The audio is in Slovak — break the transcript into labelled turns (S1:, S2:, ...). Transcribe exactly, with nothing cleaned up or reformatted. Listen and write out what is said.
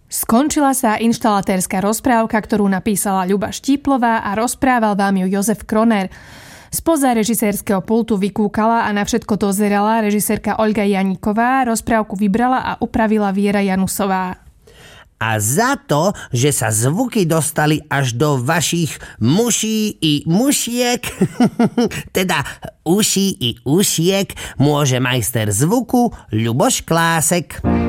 S1: Skončila sa inštalatérska rozprávka, ktorú napísala Ľuba Štíplová a rozprával vám ju Jozef Kroner. Spoza režisérskeho pultu vykúkala a na všetko dozerala režisérka Olga Janíková, rozprávku vybrala a upravila Viera Janusová.
S2: A za to, že sa zvuky dostali až do vašich muší i mušiek, teda uší i ušiek, môže majster zvuku Ľuboš Klásek.